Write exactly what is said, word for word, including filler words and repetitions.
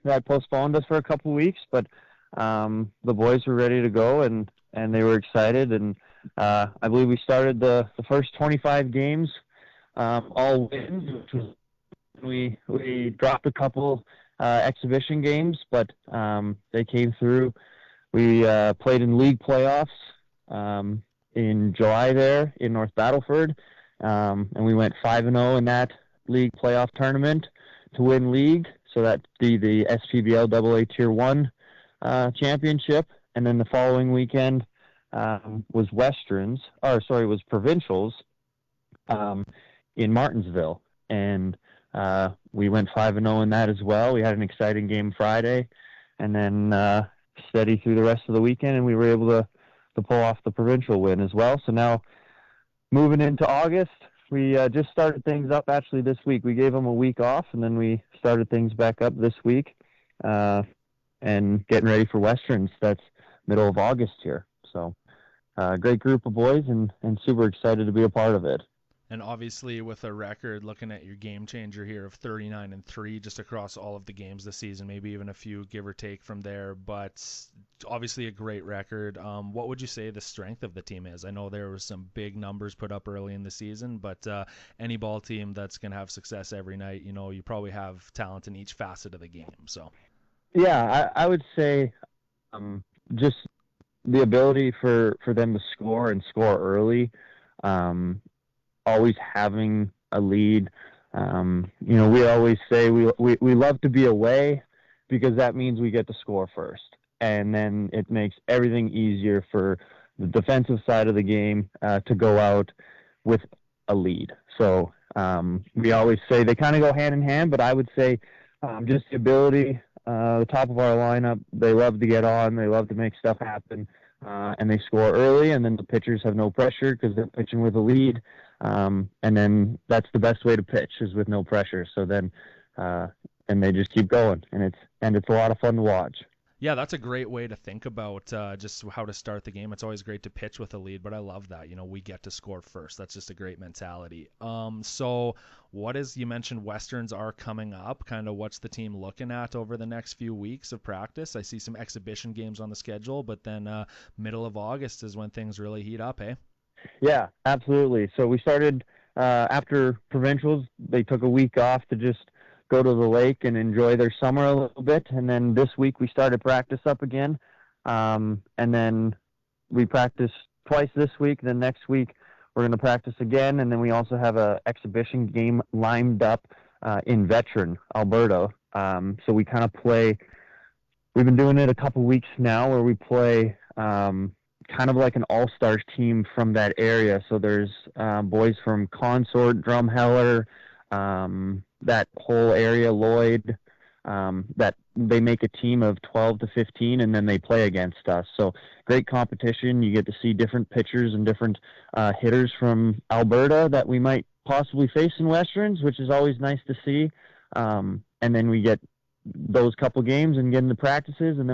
that postponed us for a couple weeks, but um, the boys were ready to go, and, and they were excited. And uh, I believe we started the, the first twenty-five games um, all wins, which was we we dropped a couple uh, exhibition games, but um, they came through. We uh, played in league playoffs um, in July there in North Battleford, um, and we went five and zero in that league playoff tournament to win league. So that'd be the S P B L double A Tier One uh, championship, and then the following weekend um, was Westerns, or sorry, was Provincials um, in Martinsville, and uh, we went five and zero in that as well. We had an exciting game Friday, and then uh, steady through the rest of the weekend, and we were able to to pull off the provincial win as well. So now, moving into August, we uh, just started things up actually this week. We gave them a week off, and then we started things back up this week, uh, and getting ready for Westerns. That's middle of August here. So, uh, great group of boys, and, and super excited to be a part of it. And obviously, with a record, looking at your game changer here of thirty-nine and three just across all of the games this season, maybe even a few give or take from there, but obviously a great record. Um, what would you say the strength of the team is? I know there were some big numbers put up early in the season, but uh, any ball team that's going to have success every night, you know, you probably have talent in each facet of the game. So, yeah, I, I would say um, just the ability for, for them to score and score early. Um, always having a lead. Um, you know, we always say we, we, we love to be away because that means we get to score first. And then it makes everything easier for the defensive side of the game uh, to go out with a lead. So um, we always say they kind of go hand in hand, but I would say um, just the ability, uh, the top of our lineup, they love to get on, they love to make stuff happen. Uh, and they score early, and then the pitchers have no pressure because they're pitching with a lead. Um, and then that's the best way to pitch is with no pressure. So then, uh, and they just keep going, and it's and it's a lot of fun to watch. Yeah, that's a great way to think about uh, just how to start the game. It's always great to pitch with a lead, but I love that. You know, we get to score first. That's just a great mentality. Um, so what is, you mentioned Westerns are coming up. Kind of what's the team looking at over the next few weeks of practice? I see some exhibition games on the schedule, but then uh, middle of August is when things really heat up, eh? Yeah, absolutely. So we started uh, after provincials. They took a week off to just go to the lake and enjoy their summer a little bit. And then this week we started practice up again. Um, and then we practiced twice this week. Then next week we're going to practice again. And then we also have a exhibition game lined up uh, in Veteran, Alberta. Um, so we kind of play, we've been doing it a couple weeks now where we play um, kind of like an all-stars team from that area. So there's uh, boys from Consort, Drumheller, um, that whole area, Lloyd, um, that they make a team of twelve to fifteen, and then they play against us. So great competition. You get to see different pitchers and different uh, hitters from Alberta that we might possibly face in Westerns, which is always nice to see. Um, and then we get those couple games and get into practices, and then